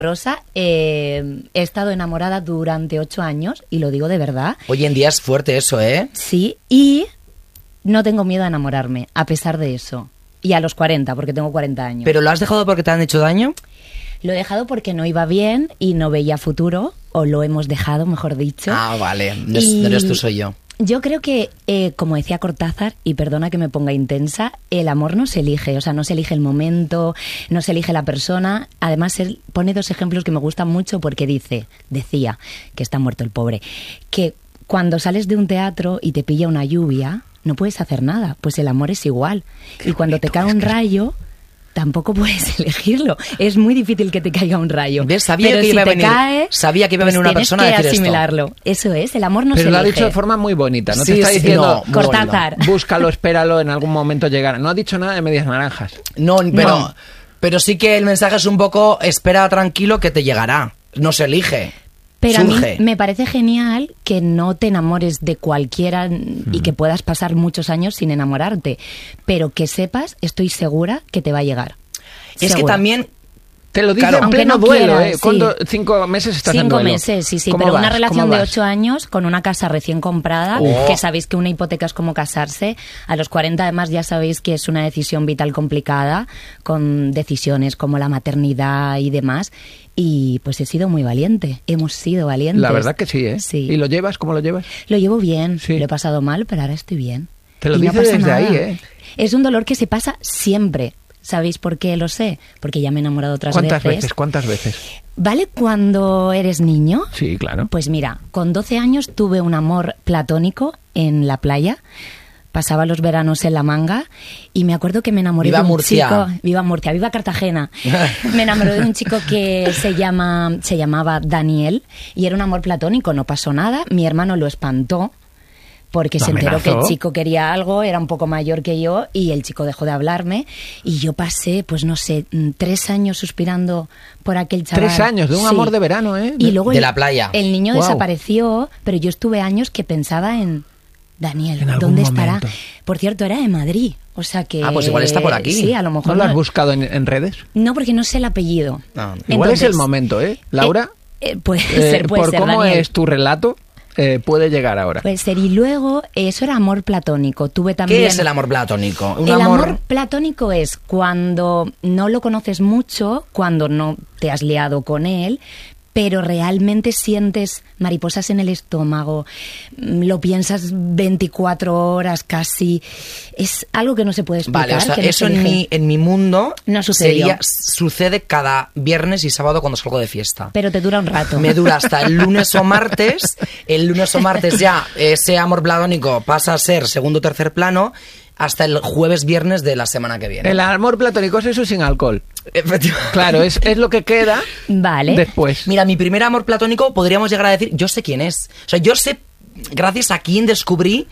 Rosa, he estado enamorada durante 8 años y lo digo de verdad. Hoy en día es fuerte eso, ¿eh? Sí, y no tengo miedo a enamorarme, a pesar de eso. Y a los 40, porque tengo 40 años. ¿Pero lo has dejado porque te han hecho daño? Lo he dejado porque no iba bien y no veía futuro, o lo hemos dejado, mejor dicho. Ah, vale, no eres tú, soy yo. Yo creo que, como decía Cortázar, y perdona que me ponga intensa, el amor no se elige, o sea, no se elige el momento, no se elige la persona. Además, él pone 2 ejemplos que me gustan mucho porque decía, que está muerto el pobre, que cuando sales de un teatro y te pilla una lluvia, no puedes hacer nada, pues el amor es igual. Y cuando te cae un rayo, tampoco puedes elegirlo. Es muy difícil que te caiga un rayo. ¿Ves? Sabía pero que si iba a te venir, cae, sabía que iba a venir una persona a decir esto. Tienes que asimilarlo. Eso es, el amor no se elige. Pero lo ha dicho de forma muy bonita. No Sí, te está sí, diciendo, no, Cortázar. búscalo, espéralo, en algún momento llegará. No ha dicho nada de medias naranjas. No, pero sí que el mensaje es un poco, espera tranquilo que te llegará. No se elige. Pero surge. a mí me parece genial que no te enamores de cualquiera y que puedas pasar muchos años sin enamorarte. Pero que sepas, estoy segura que te va a llegar. Es que también... Te lo dice Claro, en aunque pleno no duelo, quieras, ¿eh? ¿Cuánto? 5 meses estás en 5 duelo. meses, sí, ¿Cómo pero vas? una relación ¿Cómo de vas? 8 años con una casa recién comprada, que sabéis que una hipoteca es como casarse. A los 40 además ya sabéis que es una decisión vital complicada, con decisiones como la maternidad y demás. Y pues he sido muy valiente, hemos sido valientes. La verdad que sí, ¿eh? Sí. ¿Y lo llevas? ¿Cómo lo llevas? Lo llevo bien, Sí. lo he pasado mal, pero ahora estoy bien. Te lo Y no dice pasa desde nada. ahí, ¿eh? Es un dolor que se pasa siempre. ¿Sabéis por qué lo sé? Porque ya me he enamorado otras ¿Cuántas veces. veces? ¿Cuántas veces? ¿Vale cuando eres niño? Sí, claro. Pues mira, con 12 años tuve un amor platónico en la playa. Pasaba los veranos en La Manga y me acuerdo que me enamoré Viva de un Murcia. chico... Viva Murcia, viva Cartagena. Me enamoré de un chico que se llamaba Daniel y era un amor platónico, no pasó nada. Mi hermano lo espantó porque ¿Lo se enteró amenazó? que el chico quería algo, era un poco mayor que yo y el chico dejó de hablarme y yo pasé, pues no sé, 3 años suspirando por aquel chaval. 3 años de un Sí. amor de verano, ¿eh? Y luego De la playa. el niño Guau. desapareció, pero yo estuve años que pensaba en Daniel, En algún ¿dónde momento. estará? Por cierto, era de Madrid, o sea que... Ah, pues igual está por aquí. Sí, a lo mejor... ¿No lo has buscado en redes? No, porque no sé el apellido. No. Igual es Entonces, el momento, ¿eh? Laura, puede ser, por cómo Daniel. es tu relato, puede llegar ahora. Puede ser. Y luego, eso era amor platónico. Tuve también... ¿Qué es el amor platónico? Un El amor platónico es cuando no lo conoces mucho, cuando no te has liado con él, pero realmente sientes mariposas en el estómago, lo piensas 24 horas casi. Es algo que no se puede explicar. Vale, o sea, que no eso se elige. en mi mundo No sucedió. sucede cada viernes y sábado cuando salgo de fiesta. Pero te dura un rato. Me dura hasta el lunes o martes. El lunes o martes ya ese amor platónico pasa a ser segundo o tercer plano hasta el jueves, viernes de la semana que viene. El amor platónico es eso sin alcohol. Efectivamente. Claro, es lo que queda Vale. después. Mira, mi primer amor platónico podríamos llegar a decir, yo sé quién es. O sea, yo sé gracias a quién descubrí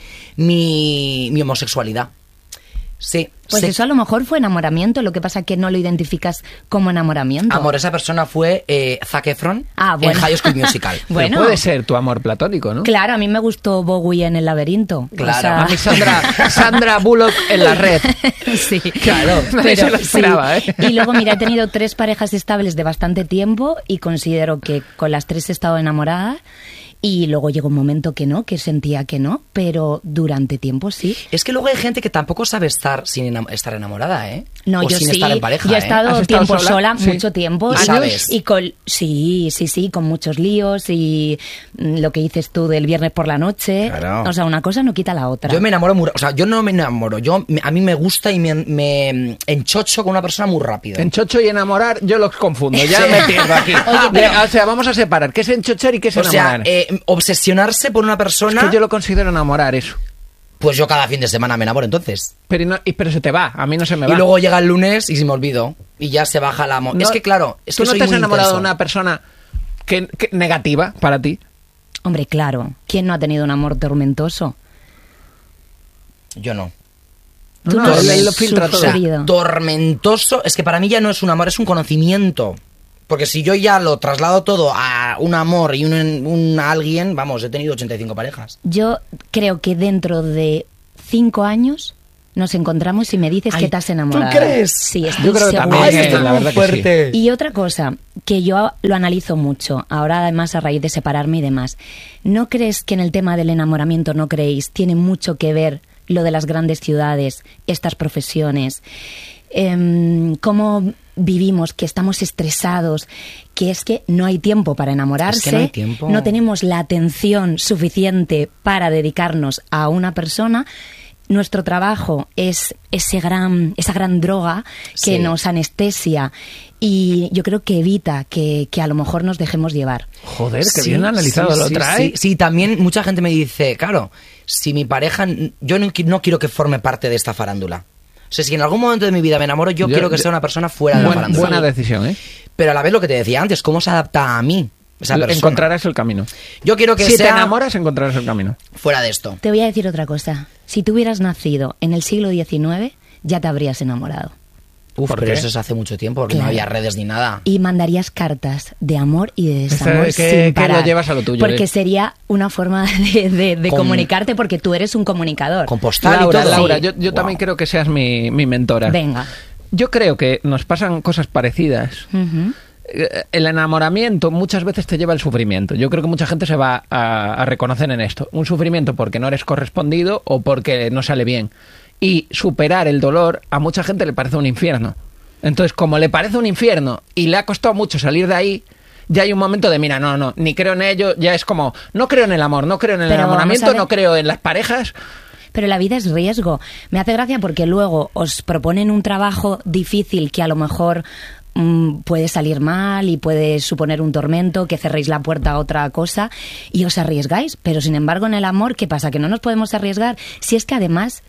mi homosexualidad. Sí. Pues sé. eso a lo mejor fue enamoramiento, lo que pasa que no lo identificas como enamoramiento. Amor, esa persona fue Zac Efron bueno. en High School Musical. Pero Bueno. puede ser tu amor platónico, ¿no? Claro, a mí me gustó Bowie en El laberinto. Claro. O sea- A mí Sandra Bullock en la red. Sí, Claro. Nadie se lo esperaba, sí. ¿eh? Y luego, mira, he tenido 3 parejas estables de bastante tiempo y considero que con las 3 he estado enamorada. Y luego llegó un momento que no, que sentía que no, pero durante tiempo sí. Es que luego hay gente que tampoco sabe estar sin estar enamorada, ¿eh? No, o yo sin sí. estar en pareja, Yo he ¿eh? estado ¿Has estado tiempo sola? Sí. mucho tiempo. ¿Y sabes? Y con, sí, con muchos líos y lo que dices tú del viernes por la noche. Claro. O sea, una cosa no quita la otra. Yo me enamoro o sea, yo no me enamoro. A mí me gusta y me enchocho con una persona muy rápido. Enchocho y enamorar, yo los confundo. Ya Sí. me pierdo aquí. Oye, pero- O sea, vamos a separar. ¿Qué es enchochar y qué es O sea, enamorar? obsesionarse por una Es persona, que yo lo considero enamorar, eso. pues yo cada fin de semana me enamoro entonces. Pero se te va, a mí no se me va. Y luego llega el lunes y se me olvido. Y ya se baja el amor. No, es que claro, es ¿tú que no soy te has muy enamorado de intenso. una persona que negativa para ti? Hombre, claro. ¿Quién no ha tenido un amor tormentoso? Yo no. Tú No, no has él lo filtra todo. sufrido. Tormentoso, es que para mí ya no es un amor, es un conocimiento. Porque si yo ya lo traslado todo a un amor y un alguien, vamos, he tenido 85 parejas. Yo creo que dentro de 5 años nos encontramos y me dices que te has enamorado. ¿Tú crees? Sí, estoy Yo creo que segura. también, Ay, esto es la muy verdad que fuerte. Y otra cosa, que yo lo analizo mucho, ahora además a raíz de separarme y demás, ¿no crees que en el tema del enamoramiento, no creéis, tiene mucho que ver lo de las grandes ciudades, estas profesiones, cómo vivimos, que estamos estresados, que es que no hay tiempo para enamorarse, Es que no hay tiempo. no tenemos la atención suficiente para dedicarnos a una persona? Nuestro trabajo es esa gran droga que Sí. nos anestesia y yo creo que evita que a lo mejor nos dejemos llevar. Joder, que Sí, bien analizado sí, lo sí, trae. Sí, también mucha gente me dice, claro, si mi pareja, yo no quiero que forme parte de esta farándula. O sea, si en algún momento de mi vida me enamoro, yo quiero que sea una persona fuera de la farándula. Buena decisión, ¿eh? Pero a la vez lo que te decía antes, ¿cómo se adapta a mí esa persona? Encontrarás el camino. Yo quiero que Si te sea enamoras, encontrarás el camino. fuera de esto. Te voy a decir otra cosa. Si tú hubieras nacido en el siglo XIX, ya te habrías enamorado. Uf, ¿Por pero qué? eso es hace mucho tiempo, porque no Claro. había redes ni nada. Y mandarías cartas de amor y de desamor que sin parar. lo llevas a lo tuyo, Porque ¿eh? sería una forma de Con- comunicarte, porque tú eres un comunicador. Con postal Laura, y todo. Laura, Sí. yo Wow. también creo que seas mi mentora. Venga. Yo creo que nos pasan cosas parecidas. Ujú. El enamoramiento muchas veces te lleva al sufrimiento. Yo creo que mucha gente se va a reconocer en esto. Un sufrimiento porque no eres correspondido o porque no sale bien. Y superar el dolor a mucha gente le parece un infierno. Entonces, como le parece un infierno y le ha costado mucho salir de ahí, ya hay un momento de, mira, no, ni creo en ello. Ya es como, no creo en el amor, no creo en el Pero vamos a enamoramiento, ver. no creo en las parejas. Pero la vida es riesgo. Me hace gracia porque luego os proponen un trabajo difícil que a lo mejor puede salir mal y puede suponer un tormento, que cerréis la puerta a otra cosa y os arriesgáis. Pero sin embargo en el amor, ¿qué pasa? Que no nos podemos arriesgar. Si es que además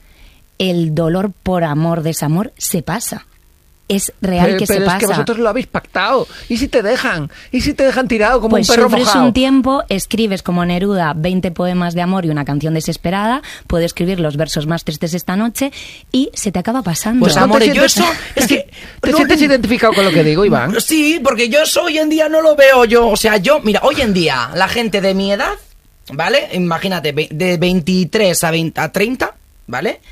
el dolor por amor, desamor, se pasa. Es real que se pero pasa. es que vosotros lo habéis pactado. ¿Y si te dejan? ¿Y si te dejan tirado como Pues un perro sufres mojado? un tiempo, escribes como Neruda 20 poemas de amor y una canción desesperada, puedo escribir los versos más tristes esta noche y se te acaba pasando. Pues ¿No te amores, yo sientes- eso... Es que... ¿Te no, sientes identificado con lo que digo, Iván? Sí, porque yo eso hoy en día no lo veo yo. O sea, mira, hoy en día la gente de mi edad, ¿vale? Imagínate, de 23 a 30, ¿vale?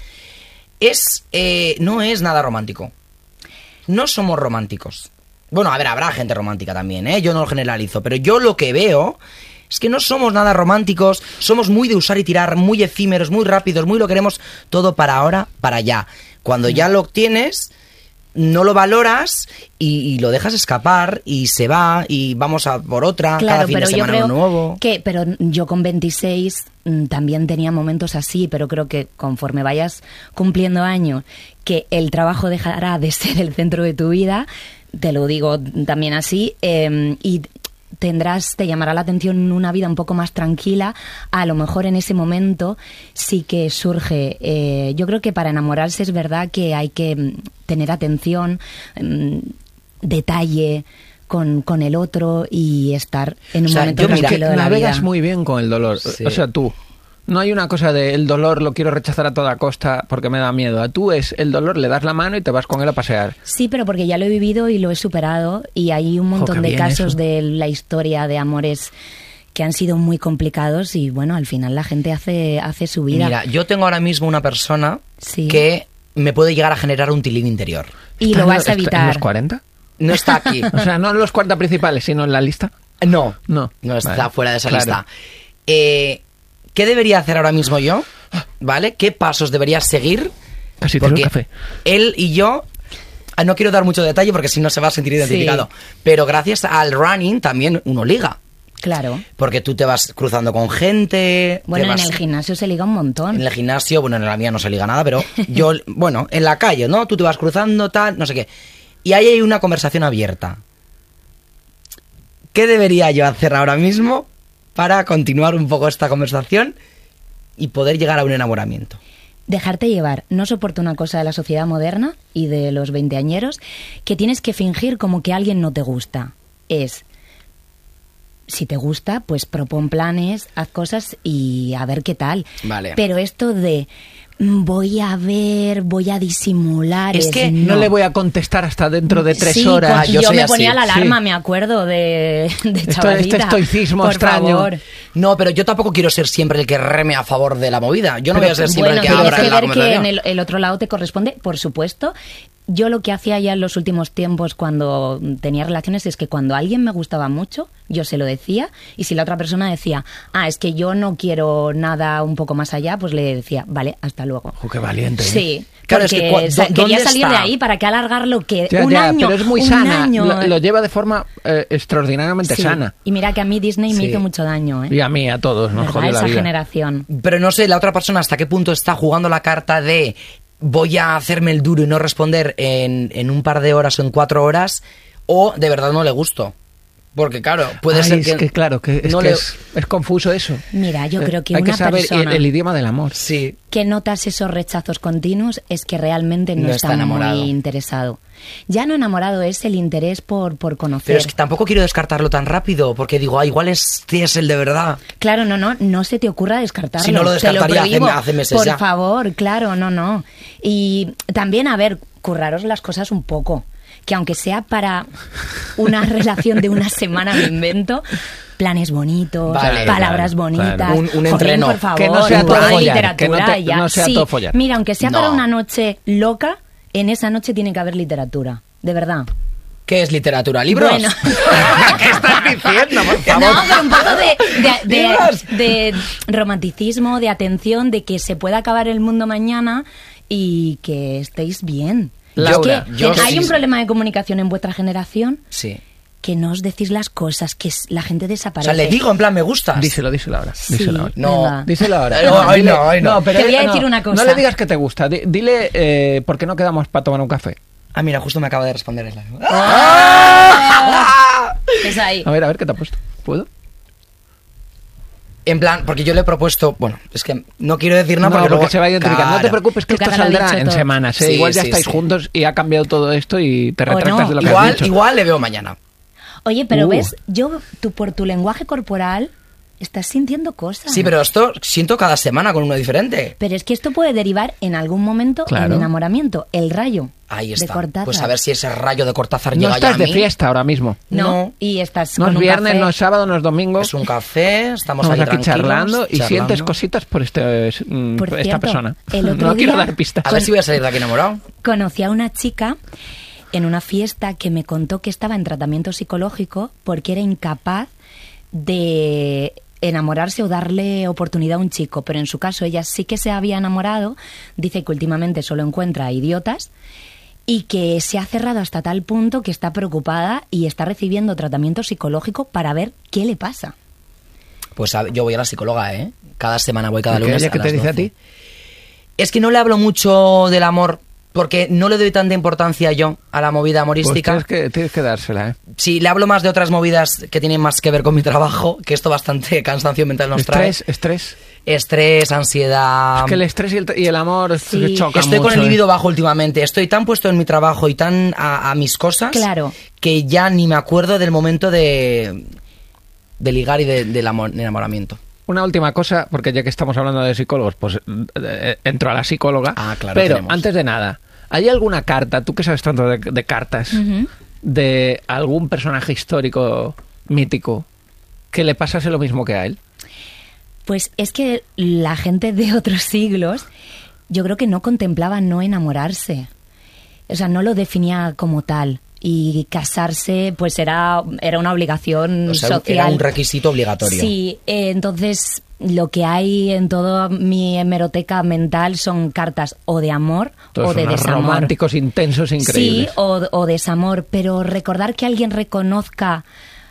No es nada romántico. No somos románticos. Bueno, a ver, habrá gente romántica también, ¿eh? Yo no lo generalizo, pero yo lo que veo es que no somos nada románticos, somos muy de usar y tirar, muy efímeros, muy rápidos, muy lo queremos todo para ahora, para allá. Cuando ya lo obtienes, no lo valoras y lo dejas escapar y se va y vamos a por otra, cada fin de semana uno nuevo. pero yo con 26 también tenía momentos así, pero creo que conforme vayas cumpliendo años, que el trabajo dejará de ser el centro de tu vida, te lo digo también así, y te llamará la atención una vida un poco más tranquila. A lo mejor en ese momento sí que surge. Yo creo que para enamorarse es verdad que hay que tener atención, detalle con el otro y estar en un O sea, momento yo, mira, tranquilo de la navegas vida. muy bien con el dolor. Sí. O sea, tú. No hay una cosa de el dolor lo quiero rechazar a toda costa porque me da miedo. A tú es el dolor, le das la mano y te vas con él a pasear. Sí, pero porque ya lo he vivido y lo he superado y hay un montón qué de bien casos eso. de la historia de amores que han sido muy complicados y bueno, al final la gente hace su vida. Mira, yo tengo ahora mismo una persona Sí. que me puede llegar a generar un tilín interior. Y ¿Está lo en vas a ¿En evitar. los 40? No está aquí. O sea, no en los 40 principales, sino en la lista. No, No. está Vale, fuera de esa claro. lista. ¿Qué debería hacer ahora mismo yo? ¿Vale? ¿Qué pasos debería seguir? Casi tiro Porque el café. él y yo... no quiero dar mucho detalle porque si no se va a sentir identificado. Pero gracias al running también uno liga. Claro. Porque tú te vas cruzando con gente... Bueno, te en vas- el gimnasio se liga un montón. En el gimnasio, bueno, en la mía no se liga nada, pero yo, bueno, en la calle, ¿no? Tú te vas cruzando, tal, no sé qué. Y ahí hay una conversación abierta. ¿Qué debería yo hacer ahora mismo para continuar un poco esta conversación y poder llegar a un enamoramiento? Dejarte llevar. No soporto una cosa de la sociedad moderna y de los veinteañeros, que tienes que fingir como que alguien no te gusta. Si te gusta, pues propon planes, haz cosas y a ver qué tal. Vale. Pero esto de voy a disimular. Es que no le voy a contestar hasta dentro de 3 horas. Yo soy me así. ponía la alarma, Sí. me acuerdo de chavalita. Este estoicismo por extraño. favor. No, pero yo tampoco quiero ser siempre el que reme a favor de la movida. Yo no Pero, voy a ser siempre Bueno, el que tienes abra que la ver que conversación. en el otro lado te corresponde, por supuesto. Yo lo que hacía ya en los últimos tiempos cuando tenía relaciones es que cuando alguien me gustaba mucho, yo se lo decía, y si la otra persona decía, es que yo no quiero nada un poco más allá, pues le decía, vale, hasta luego. Ojo, qué valiente. ¿eh? Sí, Claro, es porque que ¿dónde quería salir está? de ahí, ¿para qué alargarlo? Que Ya, un año, pero es muy un sana. año. Lo lleva de forma extraordinariamente Sí. sana. Y mira que a mí Disney me Sí. hizo mucho daño, ¿eh? Y a mí, a todos, nos ¿Verdad? jodió la Esa vida. generación. Pero no sé la otra persona hasta qué punto está jugando la carta de voy a hacerme el duro y no responder en un par de horas o en 4 horas, o de verdad no le gusto. Porque claro, puede ser es que claro, que es, no que le- es confuso eso. Mira, yo creo que hay una que saber persona el idioma del amor. Sí. que notas esos rechazos continuos es que realmente no, No está enamorado. muy interesado. Ya no enamorado, es el interés por conocer. Pero es que tampoco quiero descartarlo tan rápido, porque digo, igual este es el de verdad. Claro, no se te ocurra descartarlo. Si no lo Te descartaría prohíbo. hace meses Por ya. favor, claro, no. Y también, a ver, curraros las cosas un poco. Que aunque sea para una relación de una semana, me invento, planes bonitos, Vale, palabras claro, bonitas. claro. Un Jolín, entreno. por favor, Que no sea un todo poco de follar, literatura que no y ya. no sea Sí, todo follar. mira, aunque sea No. para una noche loca, en esa noche tiene que haber literatura. De verdad. ¿Qué es literatura? ¿Libros? Bueno. ¿Qué estás diciendo, por favor? No, pero un poco Dios. de romanticismo, de atención, de que se pueda acabar el mundo mañana y que estéis bien. Laura, Es que yo hay sí- un problema de comunicación en vuestra generación Sí. que no os decís las cosas, que la gente O desaparece. sea, le digo en plan, me gustas. Díselo ahora. Sí, Díselo ahora. No. venga. Díselo ahora. Ay, Dile- no, ay, no. pero Te voy a decir una cosa. No le digas que te gusta. Dile por qué no quedamos para tomar un café. Ah, mira, justo me acaba de responder esa. Es ahí. A ver, ¿qué te ha puesto? ¿Puedo? En plan, porque yo le he propuesto, bueno, es que no quiero decir nada No, porque, porque luego- se va a identificar. No te Claro. preocupes que Tu esto cara lo ha saldrá dicho en todo. semanas. ¿eh? Sí, Igual ya sí, estáis sí. juntos y ha cambiado todo esto y te O retractas no. de lo que has Igual, dicho. igual le veo mañana. Oye, pero Uh. ves, por tu lenguaje corporal estás sintiendo cosas. Sí, pero esto siento cada semana con uno diferente. Pero es que esto puede derivar en algún momento Claro. en enamoramiento. El rayo Ahí de está. Cortázar. Pues a ver si ese rayo de Cortázar No llega ya estás a de mí. fiesta ahora mismo. No, No. y estás No con es un viernes, café. no es sábado, no es domingo. Es un café, estamos Estamos ahí aquí tranquilos, charlando y charlando. sientes cositas por Por esta cierto, persona. el otro No quiero día- dar pistas. A ver si voy a salir de aquí enamorado. Conocí a una chica en una fiesta que me contó que estaba en tratamiento psicológico porque era incapaz de enamorarse o darle oportunidad a un chico, pero en su caso ella sí que se había enamorado, dice que últimamente solo encuentra idiotas y que se ha cerrado hasta tal punto que está preocupada y está recibiendo tratamiento psicológico para ver qué le pasa. Pues yo voy a la psicóloga, ¿eh? Cada semana voy, cada ¿Y qué, lunes ella qué a te las dice a 12. ti? Es que no le hablo mucho del amor porque no le doy tanta importancia yo a la movida Pues humorística. tienes que dársela, ¿eh? Sí, le hablo más de otras movidas que tienen más que ver con mi trabajo, que esto bastante cansancio mental nos trae. Estrés. Estrés, ansiedad. Es que el estrés y el amor Sí. chocan Estoy con mucho, el ¿eh? libido bajo últimamente. Estoy tan puesto en mi trabajo y tan a mis cosas Claro. que ya ni me acuerdo del momento de ligar y del enamoramiento. Una última cosa, porque ya que estamos hablando de psicólogos, pues entro a la psicóloga. Ah, claro, Pero tenemos. antes de nada, ¿hay alguna carta, tú que sabes tanto de cartas, de algún personaje histórico mítico que le pasase lo mismo que a él? Pues es que la gente de otros siglos, yo creo que no contemplaba no enamorarse. O sea, no lo definía como tal. Y casarse, pues era una obligación O sea, social. era un requisito obligatorio. Sí, entonces lo que hay en toda mi hemeroteca mental son cartas o de amor Todos o de unos desamor. románticos intensos increíbles. Sí, o desamor, pero recordar que alguien reconozca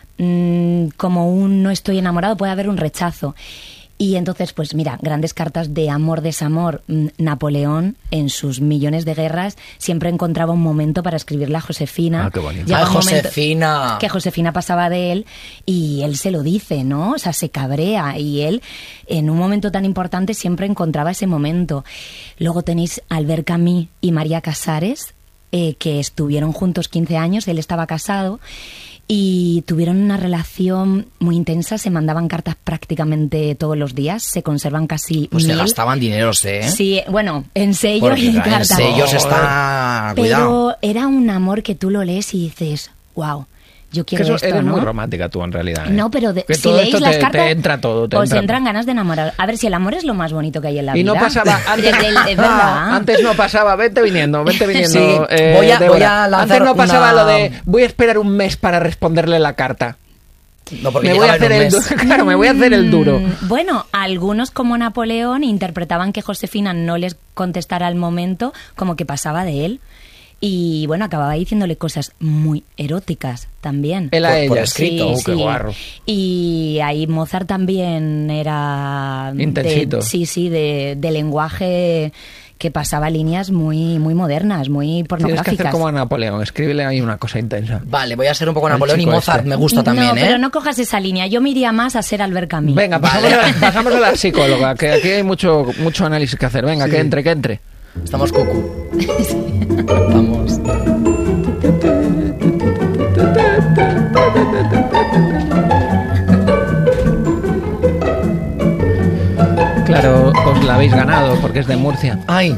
como un no estoy enamorado, puede haber un rechazo. Y entonces, pues mira, grandes cartas de amor, desamor. Napoleón, en sus millones de guerras, siempre encontraba un momento para escribirle a Josefina. Ah, qué bonito. Llega ¡Ay, un momento Josefina! que Josefina pasaba de él y él se lo dice, ¿no? O sea, se cabrea y él, en un momento tan importante, siempre encontraba ese momento. Luego tenéis Albert Camus y María Casares, que estuvieron juntos 15 años, él estaba casado. y tuvieron una relación muy intensa, se mandaban cartas prácticamente todos los días, se conservan casi Pues se 1000. gastaban dineros, ¿eh? Sí, bueno, en sello Porque y en en cartas. sellos está... Cuidado. Pero era un amor que tú lo lees y dices, wow, yo Que quiero eso, esto, eres ¿no? muy romántica tú, en realidad. ¿eh? No, pero Que si todo leéis esto las te cartas, entra todo. Te os entra entran ganas de enamorar. A ver, si el amor es lo más bonito que hay en la Y vida. no pasaba antes, Es verdad. antes no pasaba, vete viniendo. Sí, Voy a lanzar antes no pasaba una- lo de voy a esperar un mes para responderle la carta. No, porque Me voy a llegaba en hacer un el mes. claro, me voy a hacer el duro. Bueno, algunos como Napoleón interpretaban que Josefina no les contestara al momento, como que pasaba de él. Y bueno, acababa diciéndole cosas muy eróticas también. Él a Por ella. escrito. Qué guarro. Y ahí Mozart también era... Intensito. de lenguaje que pasaba líneas muy, muy modernas, muy Tienes que pornográficas. hacer como a Napoleón, escríbele ahí una cosa intensa. Vale, voy a ser un poco El Napoleón y chico Mozart este. me gusta también, No, ¿eh? pero no cojas esa línea. Yo me iría más a ser Albert Camus. Venga, pasamos a la psicóloga, que aquí hay mucho análisis que hacer. Venga, Sí. que entre. Estamos cucu. Vamos. Claro, os la habéis ganado porque es de Murcia. Ay,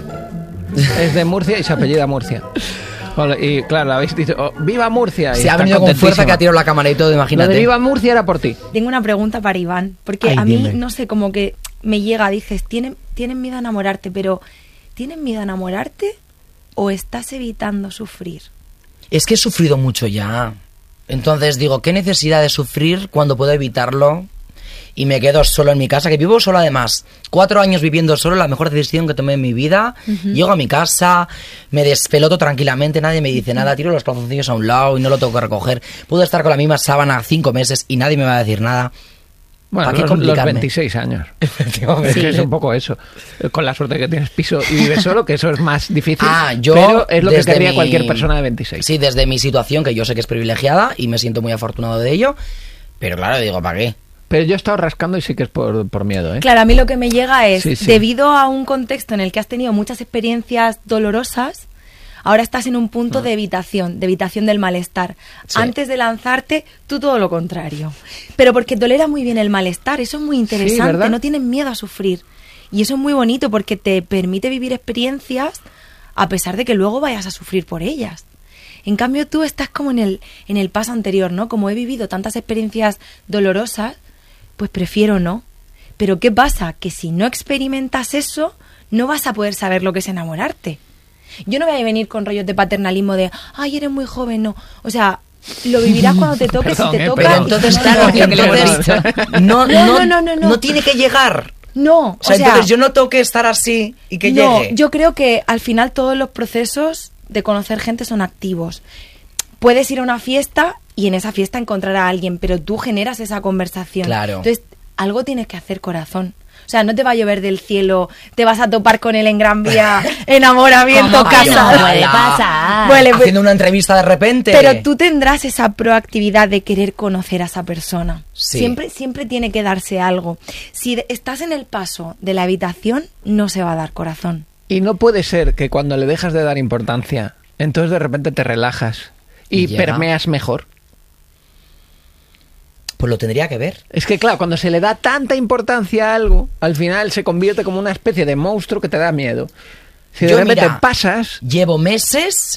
Es de Murcia y se apellida Murcia. Hola, y claro, habéis dicho, oh, ¡viva Murcia! Y se ha está venido con fuerza contentísima. que ha tirado la cámara y todo, Lo imagínate. de Viva Murcia era por ti. Tengo una pregunta para Iván, porque Ay, a mí, dime. no sé, como que me llega, dices, tienen miedo a enamorarte, pero ¿tienes miedo a enamorarte o estás evitando sufrir? Es que he sufrido mucho ya. Entonces digo, ¿qué necesidad de sufrir cuando puedo evitarlo? Y me quedo solo en mi casa, que vivo solo además. 4 años viviendo solo, la mejor decisión que tomé en mi vida. Llego a mi casa, me despeloto tranquilamente, nadie me dice nada, tiro los calzoncillos a un lado y no lo tengo que recoger. Puedo estar con la misma sábana 5 meses y nadie me va a decir nada. Bueno, ¿Para qué los complicarme? 26 años. Efectivamente. Es que es un poco eso. Con la suerte que tienes piso y vives solo, que eso es más difícil. Yo pero es lo que desde querría mi- cualquier persona de 26. Sí, desde mi situación, que yo sé que es privilegiada y me siento muy afortunado de ello. Pero claro, digo, ¿para qué? Pero yo he estado rascando y sí que es por miedo, ¿eh? Claro, a mí lo que me llega es, Sí, sí. debido a un contexto en el que has tenido muchas experiencias dolorosas, ahora estás en un punto de evitación del malestar. Sí. Antes de lanzarte, tú todo lo contrario. Pero porque tolera muy bien el malestar, eso es muy interesante, ¿verdad? no tienes miedo a sufrir. Y eso es muy bonito porque te permite vivir experiencias a pesar de que luego vayas a sufrir por ellas. En cambio, tú estás como en el paso anterior, ¿no? Como he vivido tantas experiencias dolorosas, pues prefiero no. Pero ¿qué pasa? Que si no experimentas eso, no vas a poder saber lo que es enamorarte. Yo no voy a venir con rollos de paternalismo de, ay, eres muy joven, no. O sea, lo vivirás cuando te toque, Perdón, si te toca. Pero y entonces, si no, claro, no. lo que le hemos entonces dicho. no tiene que llegar. No, O sea, entonces yo no tengo que estar así y que no, llegue. yo creo que al final todos los procesos de conocer gente son activos. Puedes ir a una fiesta y en esa fiesta encontrar a alguien, pero tú generas esa conversación. Claro. Entonces, algo tienes que hacer, corazón. O sea, no te va a llover del cielo, te vas a topar con él en Gran Vía, enamoramiento, ¿Cómo que no? casa. Puede pasar. Vale, pues- Haciendo una entrevista de repente. pero tú tendrás esa proactividad de querer conocer a esa persona. Sí. Siempre tiene que darse algo. Si estás en el paso de la habitación, no se va a dar, corazón. Y no puede ser que cuando le dejas de dar importancia, entonces de repente te relajas y Y llega. permeas mejor. Pues lo tendría que ver. Es que claro, cuando se le da tanta importancia a algo, al final se convierte como una especie de monstruo que te da miedo. Si de Yo, repente mira, pasas... Llevo meses,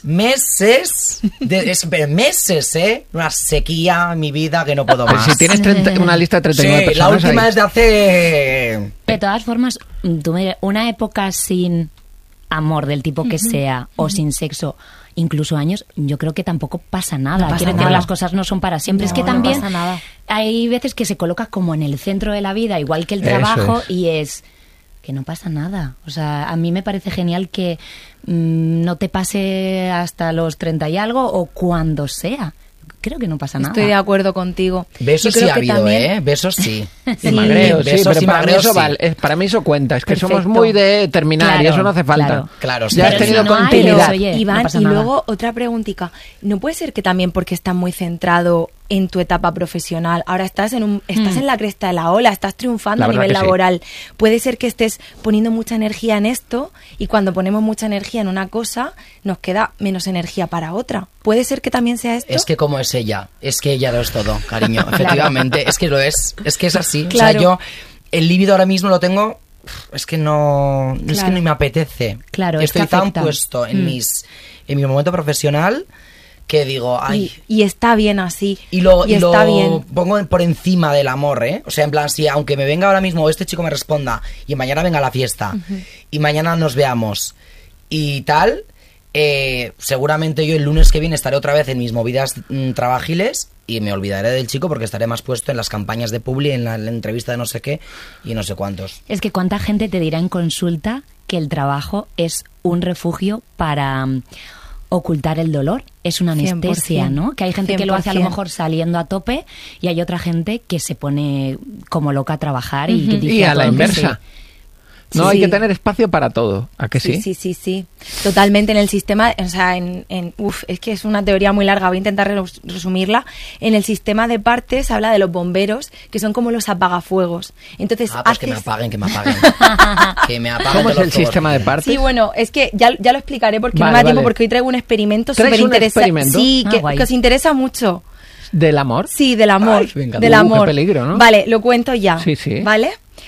pero meses, una sequía en mi vida que no puedo Pues más. si tienes una lista de 39 Sí, la personas última ahí. es de hace... De todas formas, una época sin amor del tipo que sea o sin sexo, incluso años, yo creo que tampoco pasa nada. No pasa Quiero decir, nada. las cosas no son para siempre. No, es que no también pasa nada. hay veces que se coloca como en el centro de la vida, igual que el Eso trabajo, es. y es que no pasa nada. O sea, a mí me parece genial que no te pase hasta los 30 y algo o cuando sea. Creo que no pasa nada. Estoy de acuerdo contigo. Besos Yo sí creo ha que habido, también- Besos sí. Y magreo, sí, besos pero y para mí, magreo eso sí. vale, para mí eso cuenta. Es que Perfecto. somos muy de terminar y Claro, eso no hace falta. claro. Claro, sí. Ya has Pero tenido si no hay, continuidad. pues, oye, Iván, no pasa y nada. luego otra preguntita. ¿No puede ser que también porque estás muy centrado en tu etapa profesional. Ahora estás en la cresta de la ola, estás triunfando a nivel laboral. Sí. Puede ser que estés poniendo mucha energía en esto y cuando ponemos mucha energía en una cosa nos queda menos energía para otra. ¿Puede ser que también sea esto? Es que como es ella lo es todo, cariño. Efectivamente, es que lo es. Es que es así. Claro. O sea, yo el líbido ahora mismo lo tengo... Es que no... Claro. Es que no me apetece. Claro, estoy tan puesto en mi momento profesional... que digo, ay... Y está bien así. Y lo pongo por encima del amor, ¿eh? O sea, en plan, si aunque me venga ahora mismo, este chico me responda, y mañana venga a la fiesta, y mañana nos veamos, y tal, seguramente yo el lunes que viene estaré otra vez en mis movidas trabajiles, y me olvidaré del chico porque estaré más puesto en las campañas de Publi, en la entrevista de no sé qué, y no sé cuántos. Es que cuánta gente te dirá en consulta que el trabajo es un refugio para... ocultar el dolor, es una anestesia, 100%, ¿no? Que hay gente 100%. Que lo hace a lo mejor saliendo a tope y hay otra gente que se pone como loca a trabajar y que dice y a la inversa. No, sí. Hay que tener espacio para todo, ¿a que sí? Sí. Totalmente en el sistema, o sea, es que es una teoría muy larga, voy a intentar resumirla. En el sistema de partes habla de los bomberos, que son como los apagafuegos. Entonces, pues que me apaguen. Que me apaguen. ¿Cómo es el sistema de partes? Sí, bueno, es que ya lo explicaré porque no me da tiempo, porque hoy traigo un experimento súper interesante. Sí, que os interesa mucho. ¿Del amor? Sí, del amor. Ay, del amor. Qué peligro, ¿no? Vale, lo cuento ya. Sí. ¿Vale?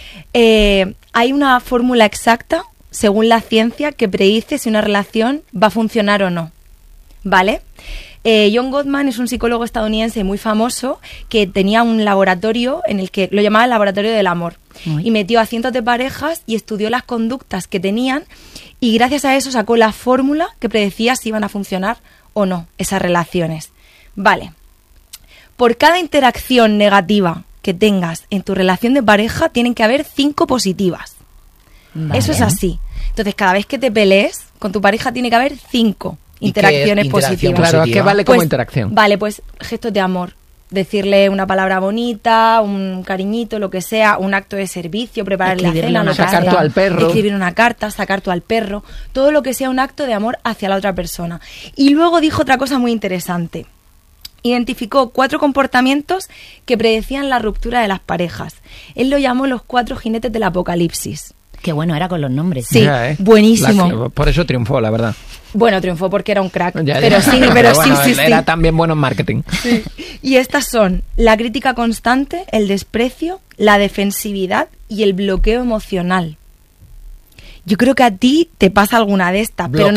Hay una fórmula exacta, según la ciencia, que predice si una relación va a funcionar o no. ¿Vale? John Gottman es un psicólogo estadounidense muy famoso que tenía un laboratorio en el que lo llamaba el laboratorio del amor. Y metió a cientos de parejas y estudió las conductas que tenían y gracias a eso sacó la fórmula que predecía si iban a funcionar o no esas relaciones. Vale. Por cada interacción negativa que tengas en tu relación de pareja, tienen que haber 5 positivas. Vale. Eso es así. Entonces, cada vez que te pelees con tu pareja, tiene que haber 5 interacciones positivas. Claro, ¿a qué vale como interacción? Vale, pues gestos de amor. Decirle una palabra bonita, un cariñito, lo que sea, un acto de servicio, prepararle la cena, sacar tú al perro, escribir una carta, sacar tú al perro, todo lo que sea un acto de amor hacia la otra persona. Y luego dijo otra cosa muy interesante. Identificó 4 comportamientos que predecían la ruptura de las parejas. Él lo llamó los 4 jinetes del apocalipsis. Qué bueno era con los nombres. Sí, ya, buenísimo. Por eso triunfó, la verdad. Bueno, triunfó porque era un crack. Ya. Pero sí. Era también bueno en marketing. Sí. Y estas son la crítica constante, el desprecio, la defensividad y el bloqueo emocional. Yo creo que a ti te pasa alguna de estas, pero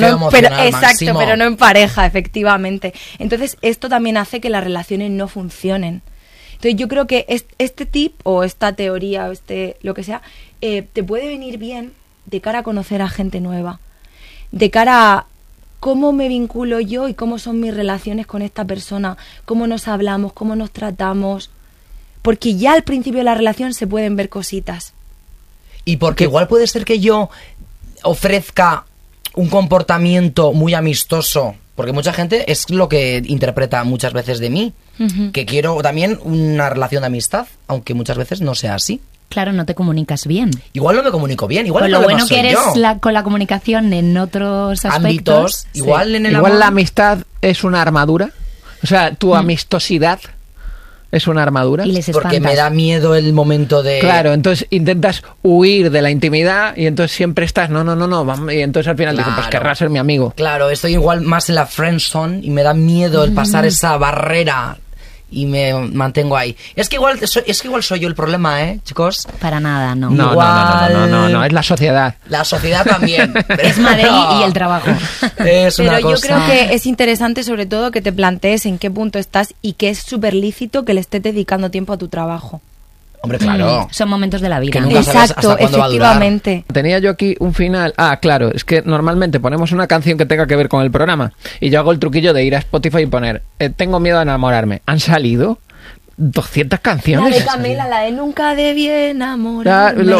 no en pareja, efectivamente. Entonces, esto también hace que las relaciones no funcionen. Entonces, yo creo que este tip o esta teoría o lo que sea, te puede venir bien de cara a conocer a gente nueva, de cara a cómo me vinculo yo y cómo son mis relaciones con esta persona, cómo nos hablamos, cómo nos tratamos, porque ya al principio de la relación se pueden ver cositas. Y porque igual puede ser que yo ofrezca un comportamiento muy amistoso, porque mucha gente es lo que interpreta muchas veces de mí, que quiero también una relación de amistad, aunque muchas veces no sea así. Claro, no te comunicas bien. Igual no me comunico bien, igual pues lo bueno que eres con la comunicación en otros aspectos. Igual en el igual amor. La amistad es una armadura, o sea, tu amistosidad es una armadura. Y les espantas. Porque me da miedo el momento de... Claro, entonces intentas huir de la intimidad y entonces siempre estás, no, y entonces al final dices, pues querrá ser mi amigo. Claro, estoy igual más en la friendzone y me da miedo el pasar esa barrera y me mantengo ahí. Es que igual soy yo el problema, chicos. Para nada, no. No, es la sociedad. La sociedad también. Es Madrid y el trabajo. Es una Pero cosa... yo creo que es interesante sobre todo que te plantees en qué punto estás y que es súper lícito que le estés dedicando tiempo a tu trabajo. Hombre, claro. Son momentos de la vida. Que nunca sabes hasta cuándo va a durar. Efectivamente. Tenía yo aquí un final. Claro, es que normalmente ponemos una canción que tenga que ver con el programa y yo hago el truquillo de ir a Spotify y poner tengo miedo a enamorarme. ¿Han salido 200 canciones? La de Camela, la de Nunca debí enamorarme.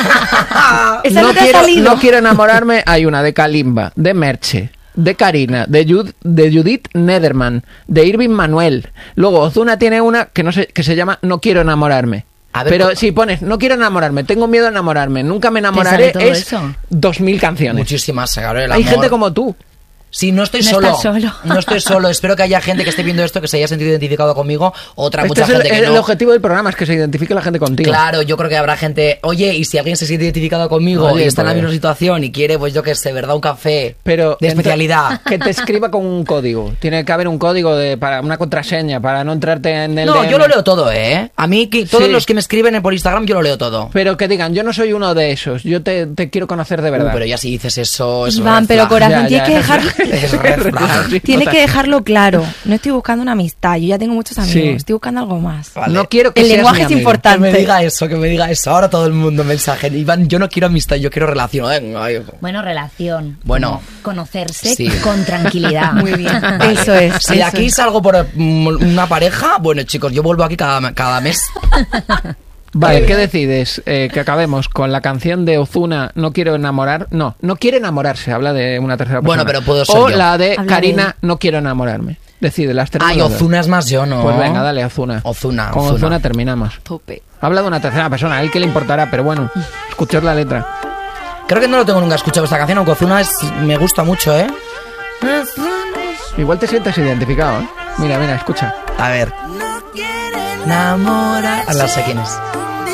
Esa no te ha salido. No quiero enamorarme. Hay una de Kalimba, de Merche, de Karina, de Judith Nederman, de Irving Manuel. Luego Ozuna tiene una que se llama No quiero enamorarme. Pero si pones no quiero enamorarme, tengo miedo a enamorarme, nunca me enamoraré, es 2000 canciones. Muchísimas, claro, el Hay amor. gente como tú. Sí, no estoy No solo. estás solo. No estoy solo. Espero que haya gente que esté viendo esto que se haya sentido identificado conmigo. Otra, Este mucha es gente que el no. objetivo del programa, es que se identifique la gente contigo. Claro, yo creo que habrá gente. Oye, y si alguien se siente identificado conmigo Oye, y está en la pues. misma situación y quiere, pues yo que sé, ¿verdad? Un café Pero de especialidad. Que te escriba con un código. Tiene que haber un código para una contraseña para no entrarte en el No, DM. yo lo leo todo, ¿eh? A mí, todos Sí. los que me escriben por Instagram, yo lo leo todo. Pero que digan, yo no soy uno de esos. Yo te quiero conocer de verdad. Pero ya si dices eso, es Iván, red pero flag. corazón, Ya, tienes ya. que dejar... Es red flag. Sí, Tienes total. que dejarlo claro. No estoy buscando una amistad. Yo ya tengo muchos amigos. Sí. Estoy buscando algo más. Vale. No quiero que El seas lenguaje mi es amigo. importante. Que me diga eso. Ahora todo el mundo mensaje. Iván, yo no quiero amistad, yo quiero relación. Venga, hijo. Bueno, relación. Bueno. Conocerse Sí. con tranquilidad. Muy bien. Eso es. Si de eso aquí es. salgo por una pareja, bueno, chicos, yo vuelvo aquí cada mes. Vale, ¿qué decides? Que acabemos con la canción de Ozuna, No quiero enamorar. No quiere enamorarse, habla de una tercera persona. Bueno, pero puedo ser O yo. la de Habla de Karina, él. No quiero enamorarme. Decide, las tenemos Ay, las dos. Ozuna es más yo, ¿no? Pues venga, dale, Ozuna. Ozuna, Con Ozuna. Ozuna terminamos. Tope. Habla de una tercera persona, a él que le importará, pero bueno, escuchad la letra. Creo que no lo tengo nunca escuchado esta canción, aunque Ozuna me gusta mucho, ¿eh? Igual te sientes identificado, ¿eh? Mira, escucha. A ver. Enamorar. Ahora sé quién es.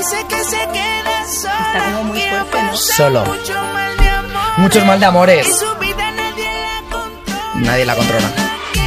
Está como muy fuerte, ¿no? Solo. Muchos mal de amores. Nadie la controla.